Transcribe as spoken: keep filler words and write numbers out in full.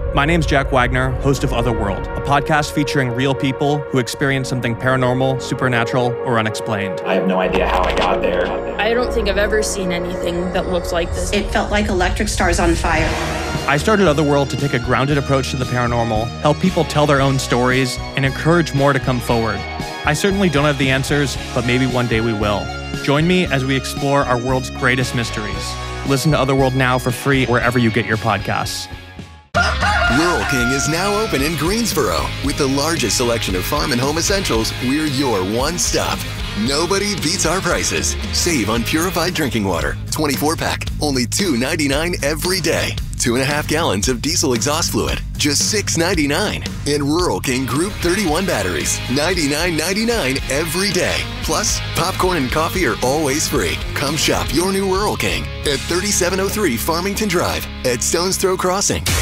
My name's Jack Wagner, host of Otherworld, a podcast featuring real people who experience something paranormal, supernatural, or unexplained. I have no idea how I got there. I don't think I've ever seen anything that looks like this. It felt like electric stars on fire. I started Otherworld to take a grounded approach to the paranormal, help people tell their own stories, and encourage more to come forward. I certainly don't have the answers, but maybe one day we will. Join me as we explore our world's greatest mysteries. Listen to Otherworld now for free wherever you get your podcasts. Rural King is now open in Greensboro. With the largest selection of farm and home essentials, we're your one-stop. Nobody beats our prices. Save on purified drinking water, twenty-four pack, only two ninety-nine every day. Two and a half gallons of diesel exhaust fluid, just six ninety-nine. And Rural King Group thirty-one batteries, ninety-nine ninety-nine every day. Plus, popcorn and coffee are always free. Come shop your new Rural King at thirty-seven oh three Farmington Drive at Stones Throw Crossing.